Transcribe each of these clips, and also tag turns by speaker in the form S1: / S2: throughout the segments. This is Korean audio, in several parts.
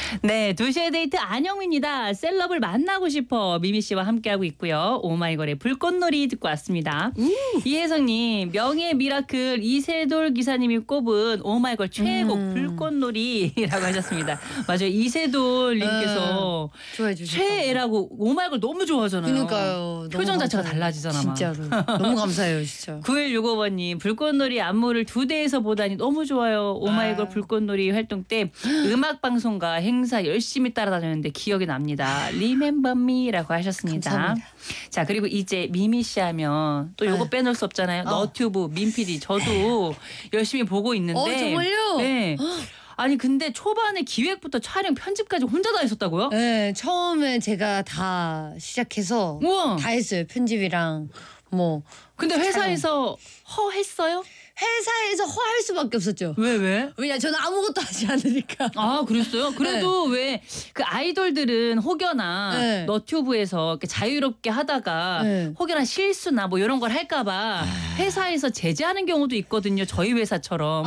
S1: 네, 2시의 데이트 안영미입니다. 셀럽을 만나고 싶어 미미 씨와 함께하고 있고요. 오마이걸의 불꽃놀이 듣고 왔습니다. 이혜성님, 명예 미라클 이세돌 기사님이 꼽은 오마이걸 최애곡 불꽃놀이라고 하셨습니다. 맞아요. 이세돌님께서
S2: 좋아해 주셨다.
S1: 최애라고 오마이걸 너무 좋아하잖아요.
S2: 그러니까요.
S1: 표정
S2: 너무
S1: 자체가
S2: 감사해요.
S1: 달라지잖아. 막.
S2: 진짜로. 너무 감사해요, 진짜.
S1: 9165번님 불꽃놀이 안무를 2대에서 보다니 너무 좋아요. 오마이걸
S2: 아.
S1: 불꽃놀이 활동 때 음악방송과 행사 열심히 따라다녔는데 기억이 납니다. Remember me라고 하셨습니다.
S2: 감사합니다.
S1: 자, 그리고 이제 미미 씨 하면 또 요거
S2: 네.
S1: 빼놓을 수 없잖아요. 너튜브 민PD 저도 열심히 보고 있는데
S2: 정말요?
S1: 네. 아니 근데 초반에 기획부터 촬영 편집까지 혼자 다 했었다고요?
S2: 네, 처음에 제가 다 시작해서
S1: 우와.
S2: 다 했어요. 편집이랑 뭐.
S1: 근데 회사에서 허했어요?
S2: 회사에서 허할 수밖에 없었죠.
S1: 왜?
S2: 왜냐, 저는 아무것도 하지 않으니까.
S1: 아, 그랬어요? 그래도 왜 그 아이돌들은 혹여나
S2: 네.
S1: 너튜브에서 이렇게 자유롭게 하다가
S2: 네.
S1: 혹여나 실수나 뭐 이런 걸 할까봐 회사에서 제재하는 경우도 있거든요. 저희 회사처럼.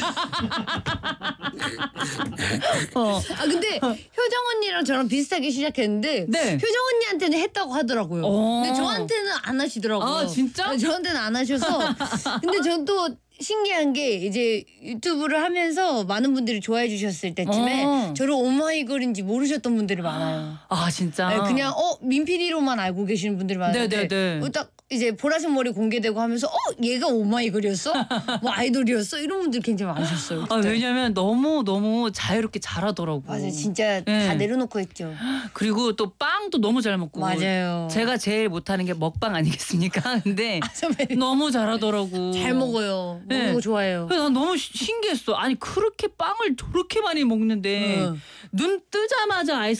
S2: 근데 효정 언니랑 저랑 비슷하게 시작했는데
S1: 네.
S2: 효정 언니한테는 했다고 하더라고요. 근데 저한테는 안 하시더라고요.
S1: 아, 진짜?
S2: 네, 저한테는 안 하셔서. 근데 저는 또 신기한 게 이제 유튜브를 하면서 많은 분들이 좋아해 주셨을 때쯤에 저를 오마이걸인지 모르셨던 분들이 많아요.
S1: 아, 진짜?
S2: 네, 그냥 민PD로만 알고 계시는 분들이 많은데
S1: 네네네.
S2: 딱 이제 보라색 머리 공개되고 하면서 얘가 오마이걸이었어? 뭐 아이돌이었어? 이런 분들 굉장히 많으셨어요.
S1: 아,
S2: 그때.
S1: 왜냐면 너무 자유롭게 잘하더라고.
S2: 맞아요. 진짜
S1: 네.
S2: 다 내려놓고 했죠.
S1: 그리고 또 빵도 너무 잘 먹고.
S2: 맞아요.
S1: 제가 제일 못하는 게 먹방 아니겠습니까? 근데
S2: 선배님
S1: 너무 잘하더라고.
S2: 잘 먹어요. 먹는
S1: 네.
S2: 거 좋아해요.
S1: 그래서 난 너무 신기했어. 아니 그렇게 빵을 저렇게 많이 먹는데 눈 뜨자마자